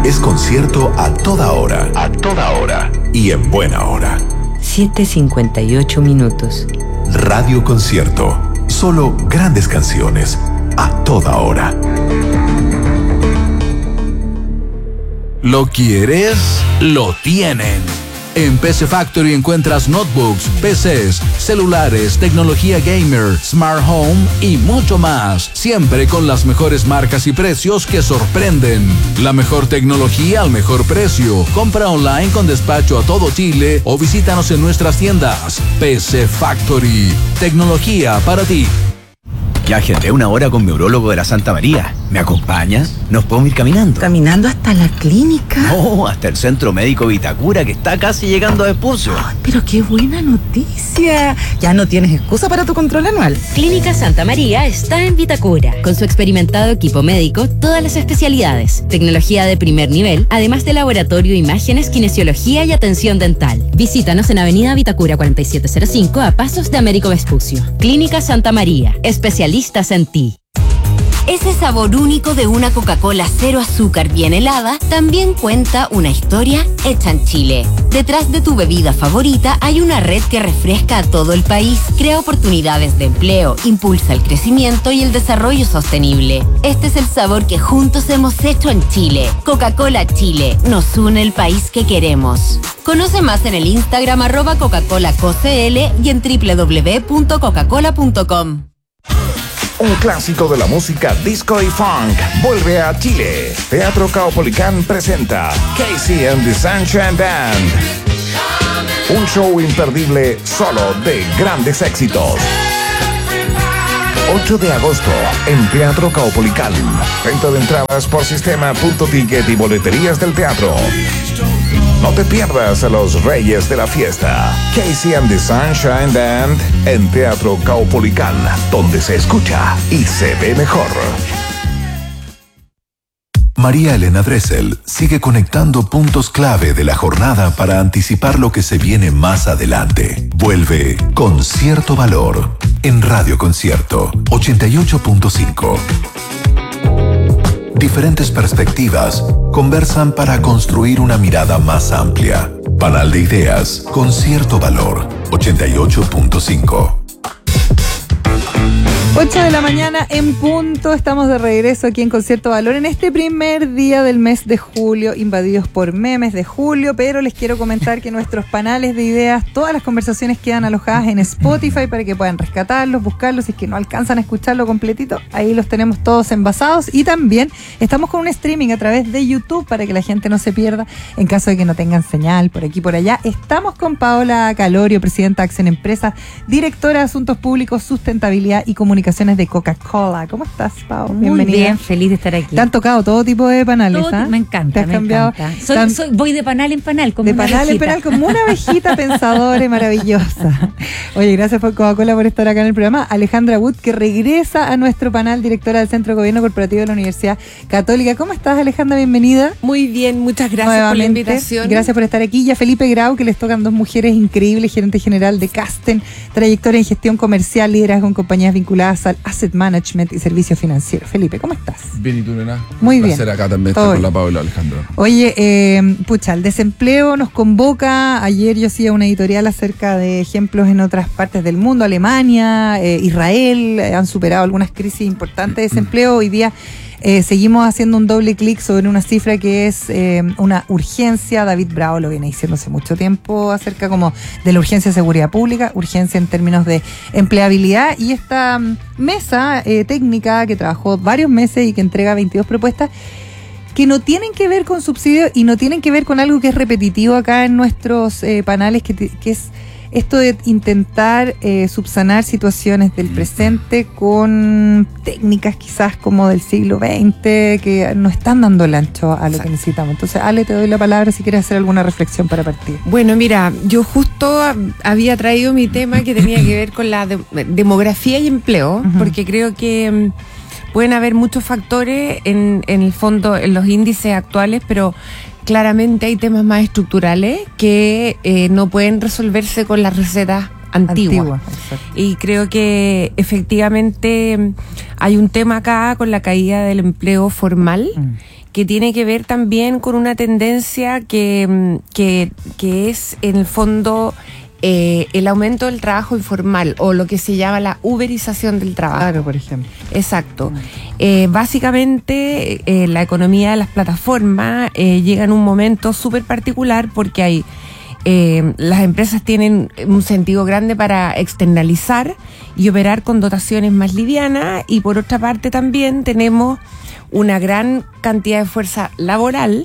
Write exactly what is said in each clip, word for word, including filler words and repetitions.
es concierto a toda hora. A toda hora. Y en buena hora. siete cincuenta y ocho minutos. Radio Concierto. Solo grandes canciones. A toda hora. ¿Lo quieres? Lo tienen. En P C Factory encuentras notebooks, P Cs, celulares, tecnología gamer, smart home y mucho más. Siempre con las mejores marcas y precios que sorprenden. La mejor tecnología al mejor precio. Compra online con despacho a todo Chile o visítanos en nuestras tiendas. P C Factory. Tecnología para ti. Ya agendé una hora con mi urólogo de la Santa María. ¿Me acompaña? ¿Nos podemos ir caminando? ¿Caminando hasta la clínica? No, hasta el Centro Médico Vitacura, que está casi llegando a Vespucio. Ay, pero qué buena noticia. Ya no tienes excusa para tu control anual. Clínica Santa María está en Vitacura. Con su experimentado equipo médico, todas las especialidades. Tecnología de primer nivel, además de laboratorio, imágenes, kinesiología y atención dental. Visítanos en Avenida Vitacura cuarenta y siete cero cinco, a pasos de Américo Vespucio. Clínica Santa María. Especialistas en ti. Ese sabor único de una Coca-Cola cero azúcar bien helada también cuenta una historia hecha en Chile. Detrás de tu bebida favorita hay una red que refresca a todo el país, crea oportunidades de empleo, impulsa el crecimiento y el desarrollo sostenible. Este es el sabor que juntos hemos hecho en Chile. Coca-Cola Chile, nos une el país que queremos. Conoce más en el Instagram arroba Coca-Cola C C L y en doble u doble u doble u punto coca cola punto com. Un clásico de la música disco y funk vuelve a Chile. Teatro Caupolicán presenta Casey and the Sunshine Band. Un show imperdible solo de grandes éxitos. ocho de agosto en Teatro Caupolicán. Venta de entradas por sistema punto ticket y boleterías del teatro. No te pierdas a los reyes de la fiesta. Casey and the Sunshine Band en Teatro Caupolicán, donde se escucha y se ve mejor. María Elena Dressel sigue conectando puntos clave de la jornada para anticipar lo que se viene más adelante. Vuelve con cierto valor en Radio Concierto ochenta y ocho punto cinco. Diferentes perspectivas conversan para construir una mirada más amplia. Panal de ideas con cierto valor. ochenta y ocho punto cinco. ocho de la mañana en punto, estamos de regreso aquí en Concierto Valor en este primer día del mes de julio, invadidos por memes de julio, pero les quiero comentar que nuestros panales de ideas, todas las conversaciones quedan alojadas en Spotify para que puedan rescatarlos, buscarlos, si es que no alcanzan a escucharlo completito, ahí los tenemos todos envasados y también estamos con un streaming a través de YouTube para que la gente no se pierda en caso de que no tengan señal por aquí por allá. Estamos con Paola Calorio, presidenta de Acción Empresas, directora de Asuntos Públicos, Sustentabilidad y Comunicación de Coca-Cola. ¿Cómo estás, Pau? Muy Bienvenida. bien, feliz de estar aquí. Te han tocado todo tipo de panales, Todo, ¿ah? Me encanta, ¿Te has me cambiado? encanta. Soy, soy, voy de panal en panal, como de una panal en abejita. panal, como una abejita pensadora y maravillosa. Oye, gracias por Coca-Cola por estar acá en el programa. Alejandra Wood, que regresa a nuestro panal, directora del Centro de Gobierno Corporativo de la Universidad Católica. ¿Cómo estás, Alejandra? Bienvenida. Muy bien, muchas gracias Nuevamente, por la invitación. Gracias por estar aquí. Y a Felipe Grau, que les tocan dos mujeres increíbles, gerente general de Casten, trayectoria en gestión comercial, liderazgo en compañías vinculadas al asset management y servicios financieros. Felipe, ¿cómo estás? Bien, ¿y tú, nena? Muy Un bien. placer acá también Todo estar con bien. la Paola, Alejandro. Oye, eh, pucha, el desempleo nos convoca. Ayer yo hacía una editorial acerca de ejemplos en otras partes del mundo. Alemania, eh, Israel, eh, han superado algunas crisis importantes de desempleo. Hoy día Eh, seguimos haciendo un doble clic sobre una cifra que es eh, una urgencia. David Bravo lo viene diciendo hace mucho tiempo acerca como de la urgencia de seguridad pública, urgencia en términos de empleabilidad, y esta um, mesa eh, técnica que trabajó varios meses y que entrega veintidós propuestas que no tienen que ver con subsidios y no tienen que ver con algo que es repetitivo acá en nuestros eh, panales, que, que es esto de intentar eh, subsanar situaciones del presente con técnicas quizás como del siglo veinte que no están dando el ancho a lo Exacto. que necesitamos. Entonces, Ale, te doy la palabra si quieres hacer alguna reflexión para partir. Bueno, mira, yo justo había traído mi tema que tenía que ver con la de- demografía y empleo, uh-huh. porque creo que um, pueden haber muchos factores en, en el fondo, en los índices actuales, pero claramente hay temas más estructurales que eh, no pueden resolverse con las recetas antiguas. Antigua, y creo que efectivamente hay un tema acá con la caída del empleo formal, mm. que tiene que ver también con una tendencia que, que, que es en el fondo eh, el aumento del trabajo informal o lo que se llama la uberización del trabajo. Claro, por ejemplo. Exacto. Eh, básicamente eh, la economía de las plataformas eh, llega en un momento súper particular porque hay eh, las empresas tienen un sentido grande para externalizar y operar con dotaciones más livianas, y por otra parte también tenemos una gran cantidad de fuerza laboral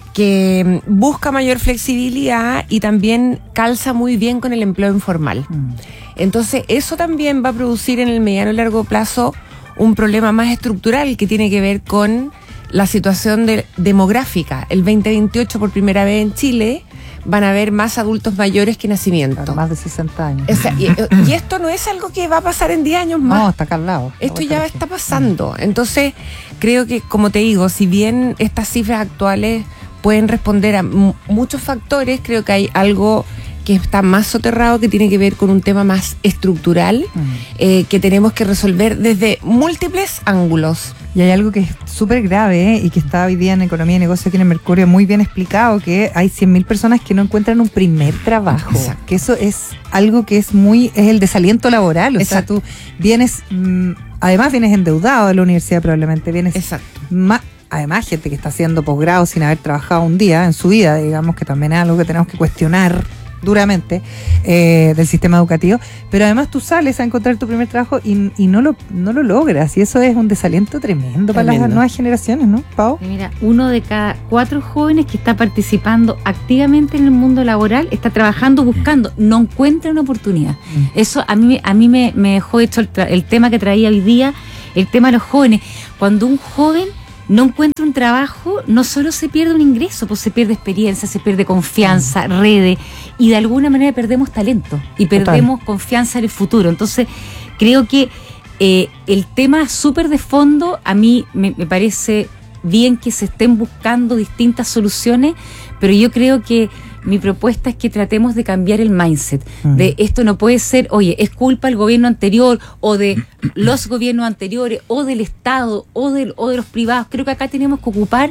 que busca mayor flexibilidad y también calza muy bien con el empleo informal. Mm. Entonces eso también va a producir en el mediano y largo plazo un problema más estructural que tiene que ver con la situación de, demográfica. El veinte veintiocho, por primera vez en Chile, van a haber más adultos mayores que nacimientos. Claro, más de sesenta años. O sea, y, y esto no es algo que va a pasar en diez años más. No, está acá al lado. Esto ya está pasando. Entonces, creo que, como te digo, si bien estas cifras actuales pueden responder a m- muchos factores, creo que hay algo que está más soterrado, que tiene que ver con un tema más estructural, mm. eh, que tenemos que resolver desde múltiples ángulos. Y hay algo que es súper grave, ¿eh? Y que está hoy día en Economía y Negocio aquí en el Mercurio muy bien explicado, que hay cien mil personas que no encuentran un primer trabajo. Exacto. Que eso es algo que es muy, es el desaliento laboral. O Exacto. sea, tú vienes, mmm, además vienes endeudado de la universidad probablemente, vienes Exacto. más... Además, gente que está haciendo posgrado sin haber trabajado un día en su vida, digamos, que también es algo que tenemos que cuestionar duramente eh, del sistema educativo, pero además tú sales a encontrar tu primer trabajo y, y no lo no lo logras, y eso es un desaliento tremendo, tremendo. para las nuevas generaciones, ¿no, Pau? Mira, uno de cada cuatro jóvenes que está participando activamente en el mundo laboral está trabajando, buscando, no encuentra una oportunidad. Mm. Eso a mí, a mí me, me dejó hecho el, el tema que traía hoy día, el tema de los jóvenes. Cuando un joven no encuentra un trabajo, no solo se pierde un ingreso, pues se pierde experiencia, se pierde confianza, mm. redes, y de alguna manera perdemos talento y perdemos Total. confianza en el futuro. Entonces, creo que eh, el tema súper de fondo, a mí me, me parece bien que se estén buscando distintas soluciones, pero yo creo que mi propuesta es que tratemos de cambiar el mindset, uh-huh. de esto no puede ser, oye, es culpa del gobierno anterior o de los gobiernos anteriores o del Estado o de, o de los privados. Creo que acá tenemos que ocupar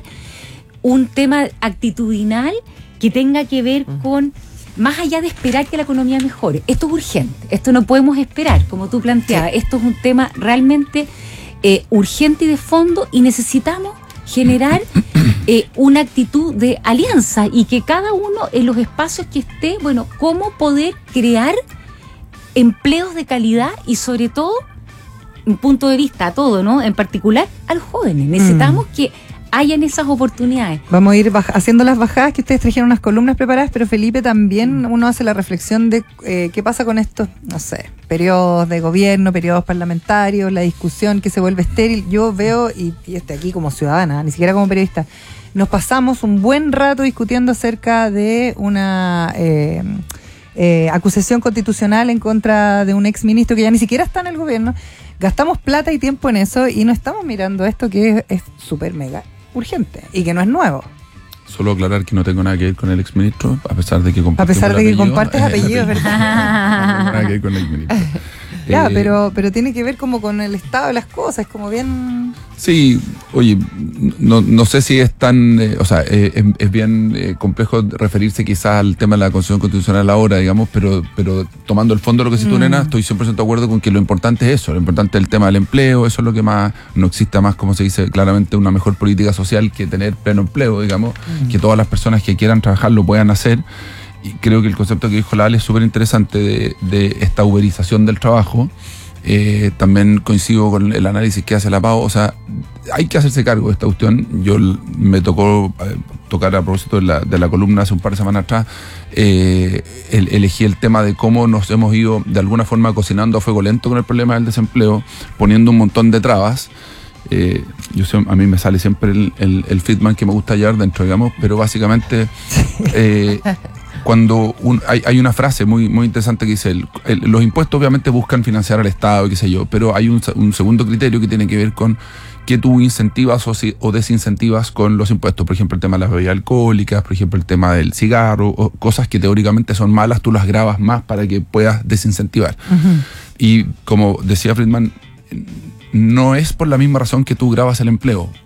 un tema actitudinal que tenga que ver uh-huh. con, más allá de esperar que la economía mejore. Esto es urgente, esto no podemos esperar, como tú planteabas. Sí. Esto es un tema realmente eh, urgente y de fondo, y necesitamos generar eh, una actitud de alianza, y que cada uno en los espacios que esté, bueno, cómo poder crear empleos de calidad, y sobre todo, un punto de vista a todo, ¿no? En particular a los jóvenes. Necesitamos mm. que hayan esas oportunidades. Vamos a ir baja- haciendo las bajadas, que ustedes trajeron unas columnas preparadas, pero Felipe, también uno hace la reflexión de eh, qué pasa con estos, no sé, periodos de gobierno, periodos parlamentarios, la discusión que se vuelve estéril. Yo veo, y, y estoy aquí como ciudadana, ni siquiera como periodista, nos pasamos un buen rato discutiendo acerca de una eh, eh, acusación constitucional en contra de un exministro que ya ni siquiera está en el gobierno. Gastamos plata y tiempo en eso y no estamos mirando esto que es súper mega urgente y que no es nuevo. Solo aclarar que no tengo nada que ver con el exministro, a pesar de que A pesar de que apellido, compartes apellidos, ¿verdad? No tengo nada que ver con el exministro. Ya, eh, pero, pero tiene que ver como con el estado de las cosas, como bien... Sí, oye, no, no sé si es tan, eh, o sea, eh, es, es bien eh, complejo referirse quizás al tema de la Constitución Constitucional ahora, digamos, pero pero tomando el fondo de lo que dice tú, mm. Nena, estoy cien por ciento de acuerdo con que lo importante es eso, lo importante es el tema del empleo, eso es lo que más, no exista más, como se dice claramente, una mejor política social que tener pleno empleo, digamos, mm. que todas las personas que quieran trabajar lo puedan hacer. Y creo que el concepto que dijo Lale es súper interesante de, de esta uberización del trabajo. Eh, también coincido con el análisis que hace la Pau. O sea, hay que hacerse cargo de esta cuestión. Yo me tocó eh, tocar a propósito de la, de la columna hace un par de semanas atrás. Eh, el, elegí el tema de cómo nos hemos ido de alguna forma cocinando a fuego lento con el problema del desempleo, poniendo un montón de trabas. Eh, yo sé, a mí me sale siempre el, el, el feedback que me gusta hallar dentro, digamos, pero básicamente eh, cuando un, hay, hay una frase muy muy interesante que dice, el, el, los impuestos obviamente buscan financiar al Estado y qué sé yo, pero hay un, un segundo criterio que tiene que ver con que tú incentivas o, si, o desincentivas con los impuestos. Por ejemplo, el tema de las bebidas alcohólicas, por ejemplo, el tema del cigarro, o cosas que teóricamente son malas, tú las grabas más para que puedas desincentivar. Uh-huh. Y como decía Friedman, no es por la misma razón que tú grabas el empleo.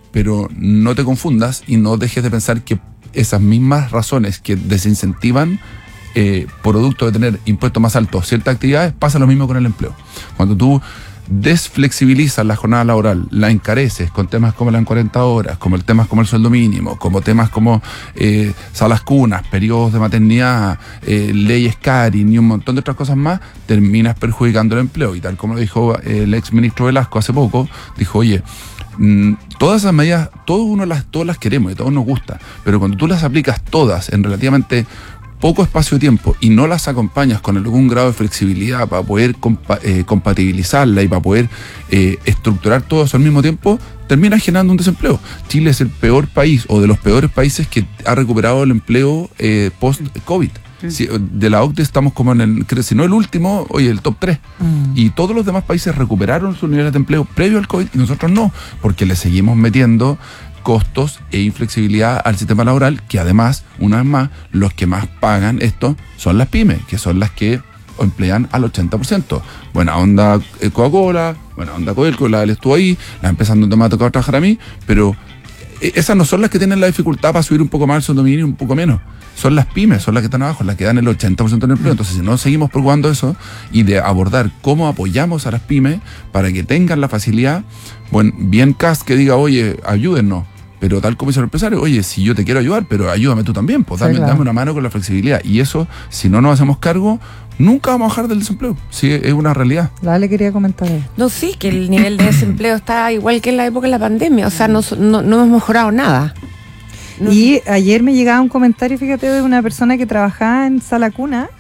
pero no te confundas y no dejes de pensar que esas mismas razones que desincentivan eh, producto de tener impuestos más altos ciertas actividades, pasa lo mismo con el empleo. Cuando tú desflexibilizas la jornada laboral, la encareces con temas como las cuarenta horas, como el temas como el sueldo mínimo, como temas como eh, salas cunas, periodos de maternidad, eh, leyes Carin y un montón de otras cosas más, terminas perjudicando el empleo. Y tal como lo dijo el ex ministro Velasco hace poco, dijo, oye, mmm, todas esas medidas, todos uno las, todas las queremos y todos nos gusta, pero cuando tú las aplicas todas en relativamente poco espacio de tiempo y no las acompañas con algún grado de flexibilidad para poder compa eh, compatibilizarla y para poder eh, estructurar todo eso al mismo tiempo, termina generando un desempleo. Chile es el peor país o de los peores países que ha recuperado el empleo eh, post-COVID. Mm. Si, de la O C D E estamos como en el, creo, si no el último, oye, el top tres. Mm. Y todos los demás países recuperaron sus niveles de empleo previo al COVID y nosotros no, porque le seguimos metiendo costos e inflexibilidad al sistema laboral, que además, una vez más, los que más pagan esto son las pymes, que son las que emplean al ochenta por ciento. Buena onda Coca-Cola, buena onda Coca-Cola, él estuvo ahí, las empresas no me ha tocado trabajar a mí, pero esas no son las que tienen la dificultad para subir un poco más el sueldo mínimo y un poco menos. Son las pymes, son las que están abajo, las que dan el ochenta por ciento del empleo. Entonces, si no seguimos preocupando eso y de abordar cómo apoyamos a las pymes para que tengan la facilidad, bueno, bien C A S que diga, oye, ayúdennos, pero tal como dice el empresario, oye, si yo te quiero ayudar, pero ayúdame tú también, pues dame, sí, claro. dame una mano con la flexibilidad. Y eso, si no nos hacemos cargo, nunca vamos a bajar del desempleo. Sí, es una realidad. Dale, quería comentar eso. No, sí, que el nivel de desempleo está igual que en la época de la pandemia, o sea, no, no, no hemos mejorado nada. No. Y ayer me llegaba un comentario, fíjate, de una persona que trabajaba en Sala Cuna.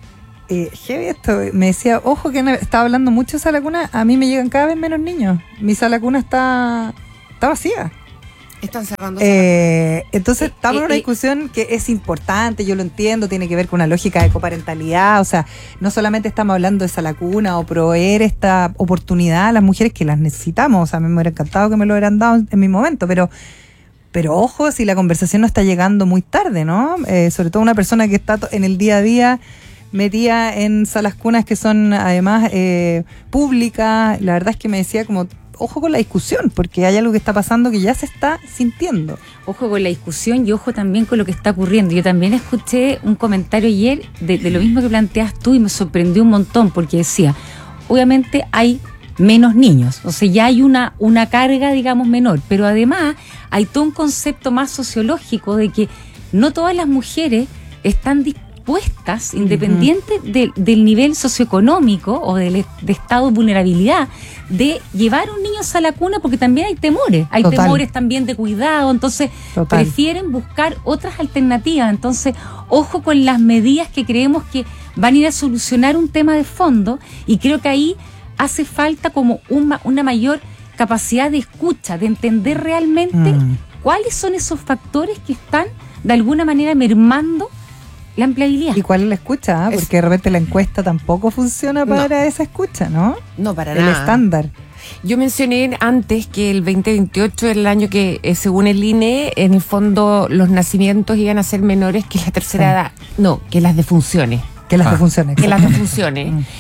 Eh, heavy esto, me decía, ojo que no, estaba hablando mucho de Sala Cuna, a mí me llegan cada vez menos niños. Mi Sala Cuna está, está vacía. Están cerrando. Eh, entonces eh, estamos en eh, una eh, discusión que es importante, yo lo entiendo, tiene que ver con una lógica de coparentalidad, o sea, no solamente estamos hablando de Sala Cuna o proveer esta oportunidad a las mujeres que las necesitamos, o sea, a mí me hubiera encantado que me lo hubieran dado en, en mi momento, pero pero ojo si la conversación no está llegando muy tarde, ¿no? Eh, sobre todo una persona que está en el día a día metida en salas cunas que son además eh, públicas, la verdad es que me decía como ojo con la discusión, porque hay algo que está pasando que ya se está sintiendo. Ojo con la discusión y ojo también con lo que está ocurriendo. Yo también escuché un comentario ayer de, de lo mismo que planteas tú y me sorprendió un montón porque decía, obviamente hay menos niños, o sea, ya hay una, una carga, digamos, menor, pero además hay todo un concepto más sociológico de que no todas las mujeres están dispuestas, uh-huh. independiente de, del nivel socioeconómico o del de estado de vulnerabilidad, de llevar un niño a la cuna, porque también hay temores, hay Total. temores también de cuidado, entonces Total. prefieren buscar otras alternativas. Entonces, ojo con las medidas que creemos que van a ir a solucionar un tema de fondo, y creo que ahí hace falta como una, una mayor capacidad de escucha, de entender realmente mm. cuáles son esos factores que están de alguna manera mermando la empleabilidad. ¿Y cuál es la escucha? ¿eh? Porque de repente la encuesta tampoco funciona para no. esa escucha, ¿no? No, para el nada. El estándar. Yo mencioné antes que el veinte veintiocho es el año que, eh, según el I N E, en el fondo los nacimientos iban a ser menores que la tercera sí. edad. No, que las defunciones. Que las ah. defunciones. Que las defunciones. mm.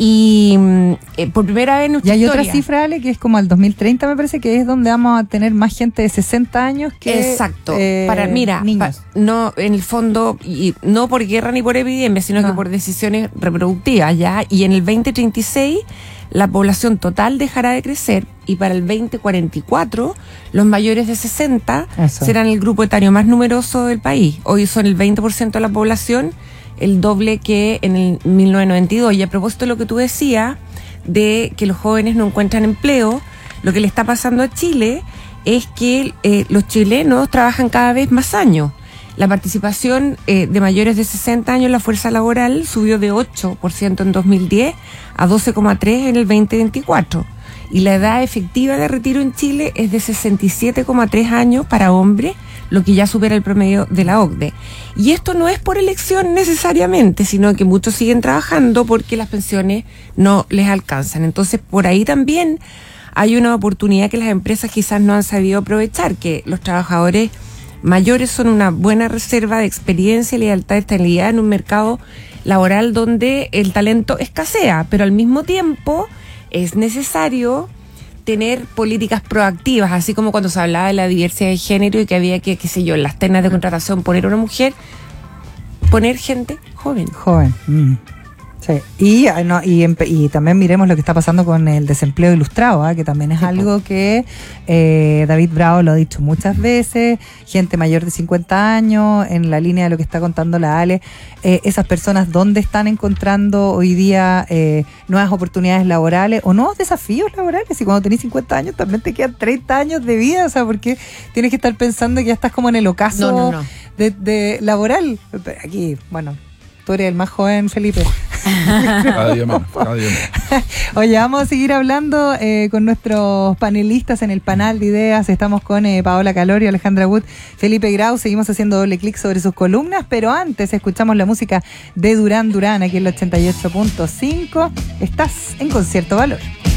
Y eh, por primera vez en nuestra Y hay historia, otra cifra, Ale, que es como al dos mil treinta, me parece, que es donde vamos a tener más gente de sesenta años que Exacto. Eh, para mira, pa, no en el fondo, y no por guerra ni por epidemia, sino no. que por decisiones reproductivas, ¿ya? Y en el veinte treinta y seis la población total dejará de crecer, y para el veinte cuarenta y cuatro los mayores de sesenta Eso. serán el grupo etario más numeroso del país. Hoy son el veinte por ciento de la población, el doble que en el mil novecientos noventa y dos. Y a propósito de lo que tú decías, de que los jóvenes no encuentran empleo, lo que le está pasando a Chile es que eh, los chilenos trabajan cada vez más años. La participación eh, de mayores de sesenta años en la fuerza laboral subió de ocho por ciento en dos mil diez a doce coma tres por ciento en el veinte veinticuatro. Y la edad efectiva de retiro en Chile es de sesenta y siete coma tres años para hombres, lo que ya supera el promedio de la O C D E. Y esto no es por elección necesariamente, sino que muchos siguen trabajando porque las pensiones no les alcanzan. Entonces, por ahí también hay una oportunidad que las empresas quizás no han sabido aprovechar, que los trabajadores mayores son una buena reserva de experiencia, lealtad y estabilidad en un mercado laboral donde el talento escasea, pero al mismo tiempo es necesario tener políticas proactivas, así como cuando se hablaba de la diversidad de género y que había que, qué sé yo, en las ternas de contratación poner una mujer, poner gente joven. Joven. Mm. Sí. Y, ah, no, y, empe- y también miremos lo que está pasando con el desempleo ilustrado, ¿eh? Que también es sí, algo que eh, David Bravo lo ha dicho muchas veces, gente mayor de cincuenta años, en la línea de lo que está contando la Ale, eh, esas personas dónde están encontrando hoy día eh, nuevas oportunidades laborales o nuevos desafíos laborales, y cuando tenés cincuenta años también te quedan treinta años de vida, o sea, porque tienes que estar pensando que ya estás como en el ocaso no, no, no. De, de laboral. Aquí, bueno, tú eres el más joven, Felipe. Cada día menos, cada día menos. Oye, vamos a seguir hablando eh, con nuestros panelistas en el panel de ideas. Estamos con eh, Paola Calorio, Alejandra Wood, Felipe Grau. Seguimos haciendo doble clic sobre sus columnas, pero antes escuchamos la música de Durán Durán aquí en el ochenta y ocho punto cinco. Estás en Concierto Valor.